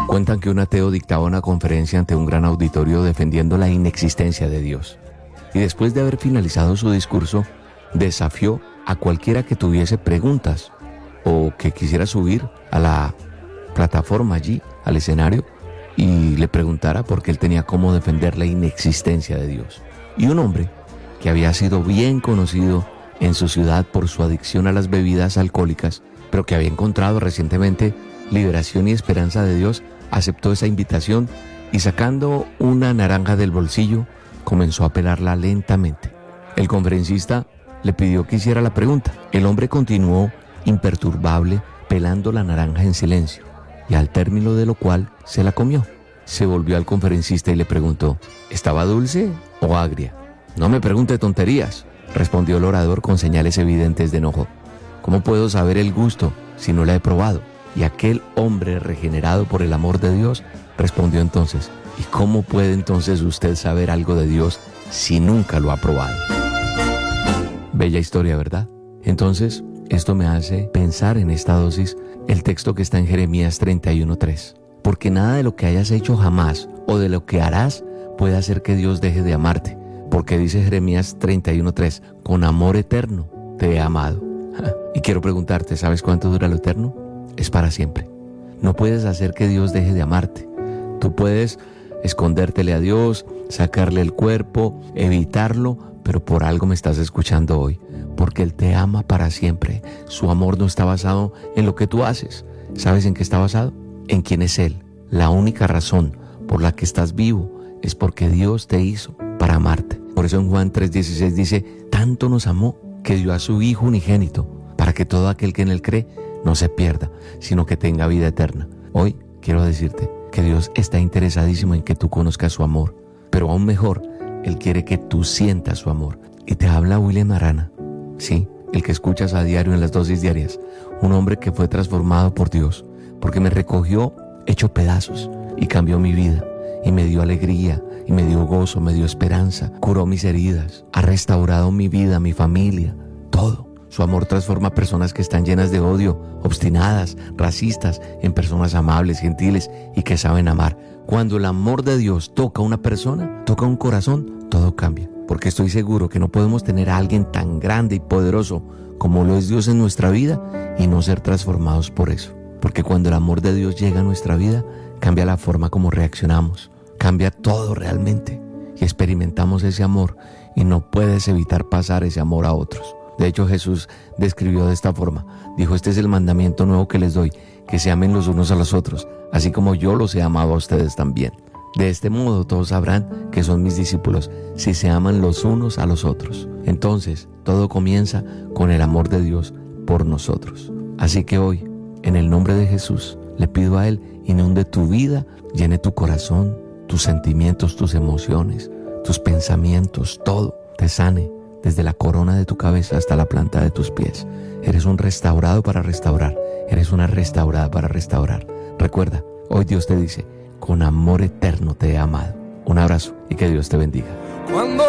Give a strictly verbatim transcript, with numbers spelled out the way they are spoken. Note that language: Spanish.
Cuentan que un ateo dictaba una conferencia ante un gran auditorio defendiendo la inexistencia de Dios. Y después de haber finalizado su discurso, desafió a cualquiera que tuviese preguntas o que quisiera subir a la plataforma allí, al escenario, y le preguntara por qué él tenía cómo defender la inexistencia de Dios. Y un hombre que había sido bien conocido en su ciudad por su adicción a las bebidas alcohólicas, pero que había encontrado recientemente liberación y esperanza de Dios, aceptó esa invitación y, sacando una naranja del bolsillo, comenzó a pelarla lentamente. El conferencista le pidió que hiciera la pregunta. El hombre continuó imperturbable pelando la naranja en silencio, y al término de lo cual se la comió. Se volvió al conferencista y le preguntó: ¿estaba dulce o agria? No me pregunte tonterías, respondió el orador con señales evidentes de enojo. ¿Cómo puedo saber el gusto si no la he probado? Y aquel hombre, regenerado por el amor de Dios, respondió entonces: ¿y cómo puede entonces usted saber algo de Dios si nunca lo ha probado? Bella historia, ¿verdad? Entonces, esto me hace pensar en esta dosis el texto que está en Jeremías treinta y uno tres. Porque nada de lo que hayas hecho jamás o de lo que harás puede hacer que Dios deje de amarte. Porque dice Jeremías treinta y uno tres, con amor eterno te he amado. Y quiero preguntarte, ¿sabes cuánto dura lo eterno? Es para siempre. No puedes hacer que Dios deje de amarte. Tú puedes escondértele a Dios, sacarle el cuerpo, evitarlo, pero por algo me estás escuchando hoy, porque Él te ama para siempre. Su amor no está basado en lo que tú haces. ¿Sabes en qué está basado? En quién es Él. La única razón por la que estás vivo es porque Dios te hizo para amarte. Por eso en Juan tres dieciséis dice: tanto nos amó que dio a su Hijo unigénito, para que todo aquel que en Él cree no se pierda, sino que tenga vida eterna. Hoy quiero decirte que Dios está interesadísimo en que tú conozcas su amor, pero aún mejor, Él quiere que tú sientas su amor. Y te habla William Arana, sí, el que escuchas a diario en las dosis diarias, un hombre que fue transformado por Dios, porque me recogió hecho pedazos y cambió mi vida, y me dio alegría, y me dio gozo, me dio esperanza, curó mis heridas, ha restaurado mi vida, mi familia, todo. Su amor transforma personas que están llenas de odio, obstinadas, racistas, en personas amables, gentiles y que saben amar. Cuando el amor de Dios toca a una persona, toca un corazón, todo cambia. Porque estoy seguro que no podemos tener a alguien tan grande y poderoso como lo es Dios en nuestra vida y no ser transformados por eso. Porque cuando el amor de Dios llega a nuestra vida, cambia la forma como reaccionamos, cambia todo realmente y experimentamos ese amor y no puedes evitar pasar ese amor a otros. De hecho, Jesús describió de esta forma. Dijo: este es el mandamiento nuevo que les doy, que se amen los unos a los otros, así como yo los he amado a ustedes también. De este modo todos sabrán que son mis discípulos, si se aman los unos a los otros. Entonces, todo comienza con el amor de Dios por nosotros. Así que hoy, en el nombre de Jesús, le pido a Él inunde tu vida, llene tu corazón, tus sentimientos, tus emociones, tus pensamientos, todo, te sane. Desde la corona de tu cabeza hasta la planta de tus pies. Eres un restaurado para restaurar. Eres una restaurada para restaurar. Recuerda, hoy Dios te dice: con amor eterno te he amado. Un abrazo y que Dios te bendiga. Cuando